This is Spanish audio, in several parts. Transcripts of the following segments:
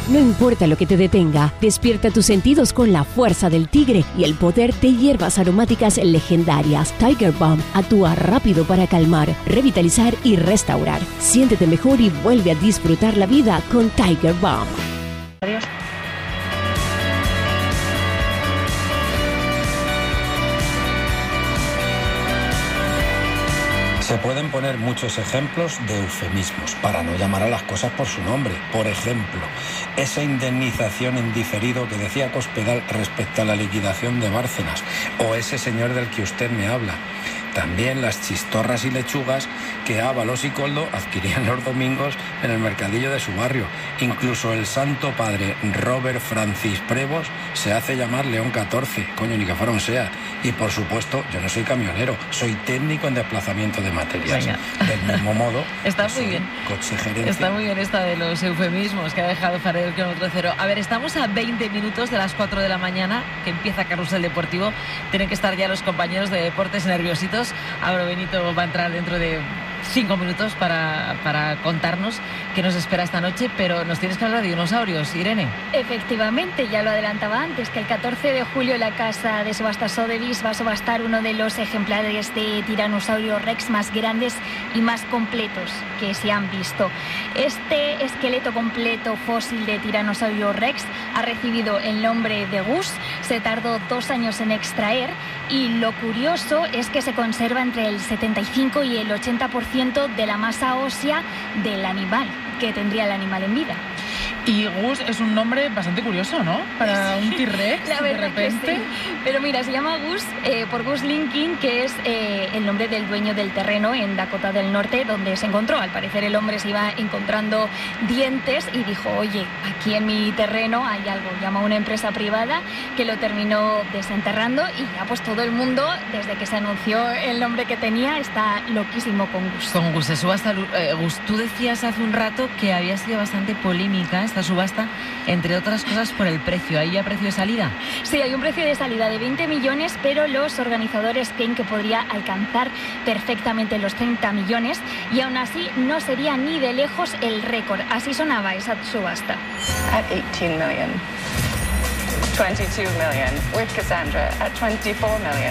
No importa lo que te detenga, despierta tus sentidos con la fuerza del tigre y el poder de hierbas aromáticas legendarias. Tiger Balm actúa rápido para calmar, revitalizar y restaurar. Siéntete mejor y vuelve a disfrutar la vida con Tiger Balm. Adiós. Se pueden poner muchos ejemplos de eufemismos para no llamar a las cosas por su nombre. Por ejemplo, esa indemnización en diferido que decía Cospedal respecto a la liquidación de Bárcenas, o ese señor del que usted me habla. También las chistorras y lechugas que Ábalos y Coldo adquirían los domingos en el mercadillo de su barrio. Incluso el santo padre Robert Francis Prevost se hace llamar León XIV, coño, ni que fuera un SEAT. Y por supuesto, yo no soy camionero, soy técnico en desplazamiento de materias. Venga. Del mismo modo, Está muy bien. coche gerente. Está muy bien esta de los eufemismos que ha dejado Farero el kilómetro cero. A ver, estamos a 20 minutos de las 4 de la mañana, que empieza Carrusel Deportivo. Tienen que estar ya los compañeros de deportes nerviositos. Álvaro Benito va a entrar dentro de 5 minutos para contarnos qué nos espera esta noche, pero nos tienes que hablar de dinosaurios, Irene. Efectivamente, ya lo adelantaba antes, que el 14 de julio la casa de subastas Sotheby's va a subastar uno de los ejemplares de tiranosaurio Rex más grandes y más completos que se han visto. Este esqueleto completo fósil de tiranosaurio Rex ha recibido el nombre de Gus, se tardó 2 años en extraer y lo curioso es que se conserva entre el 75 y el 80% de la masa ósea del animal, que tendría el animal en vida. Y Gus es un nombre bastante curioso, ¿no? Para un T-Rex, La de verdad repente. que sí. Pero mira, se llama Gus por Gus Linking, que es el nombre del dueño del terreno en Dakota del Norte, donde se encontró. Al parecer el hombre se iba encontrando dientes y dijo, oye, aquí en mi terreno hay algo. Llamó a una empresa privada que lo terminó desenterrando y ya pues todo el mundo, desde que se anunció el nombre que tenía, está loquísimo con Gus. Con Gus se subasta. Gus, tú decías hace un rato que había sido bastante polémica esta subasta, entre otras cosas por el precio. ¿Hay ya precio de salida? Sí, hay un precio de salida de 20 millones, pero los organizadores creen que podría alcanzar perfectamente los 30 millones y aún así no sería ni de lejos el récord. Así sonaba esa subasta. At 18 million. 22 million with Cassandra at 24 million.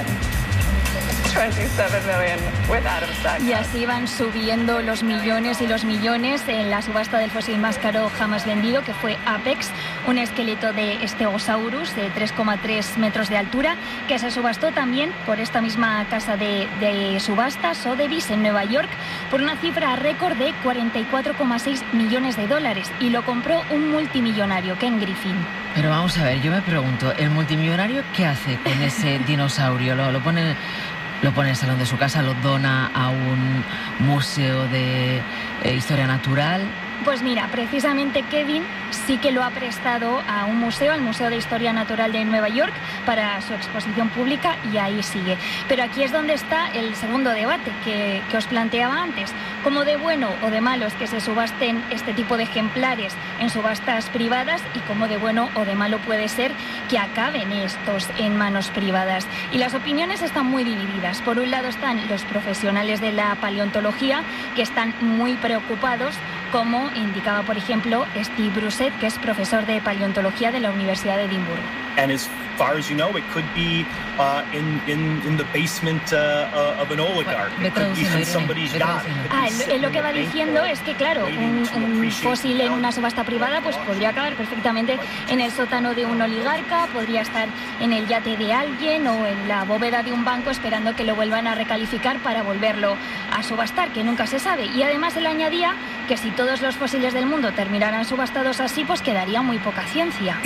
27 million with Adam Sackhouse. Y así van subiendo los millones y los millones en la subasta del fósil más caro jamás vendido, que fue Apex, un esqueleto de Stegosaurus de 3,3 metros de altura, que se subastó también por esta misma casa de subastas, Sotheby's, en Nueva York, por una cifra récord de 44,6 millones de dólares. Y lo compró un multimillonario, Ken Griffin. Pero vamos a ver, yo me pregunto, ¿el multimillonario qué hace con ese dinosaurio? ¿Lo pone en el salón de su casa? ¿Lo dona a un museo de historia natural? Pues mira, precisamente Kevin sí que lo ha prestado a un museo, al Museo de Historia Natural de Nueva York, para su exposición pública y ahí sigue. Pero aquí es donde está el segundo debate que os planteaba antes. ¿Cómo de bueno o de malo es que se subasten este tipo de ejemplares en subastas privadas y cómo de bueno o de malo puede ser que acaben estos en manos privadas? Y las opiniones están muy divididas. Por un lado están los profesionales de la paleontología, que están muy preocupados, como indicaba, por ejemplo, Steve Brusset, que es profesor de paleontología de la Universidad de Edimburgo. And as far as you know, it could be in the basement of an oligarch. It could be in somebody's yacht. Lo que va diciendo es que, claro, un fósil en una subasta privada pues podría acabar perfectamente en el sótano de un oligarca, podría estar en el yate de alguien o en la bóveda de un banco esperando que lo vuelvan a recalificar para volverlo a subastar, que nunca se sabe. Y además él añadía que si todos los fósiles del mundo terminaran subastados así, pues quedaría muy poca ciencia.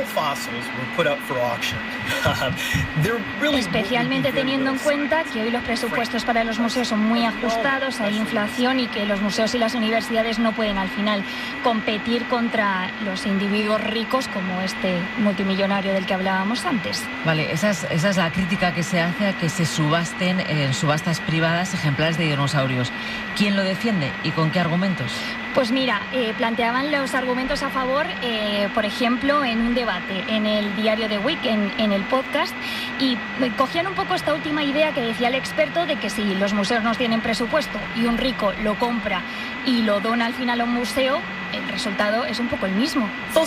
Especialmente teniendo en cuenta que hoy los presupuestos para los museos son muy ajustados, hay inflación y que los museos y las universidades no pueden al final competir contra los individuos ricos como este multimillonario del que hablábamos antes. Vale, esa es la crítica que se hace a que se subasten en subastas privadas ejemplares de dinosaurios. ¿Quién lo defiende y con qué argumentos? Pues mira, planteaban los argumentos a favor, por ejemplo, en un debate en el diario The Week, en el podcast, y cogían un poco esta última idea que decía el experto de que si los museos no tienen presupuesto y un rico lo compra y lo dona al final a un museo, el resultado es un poco el mismo.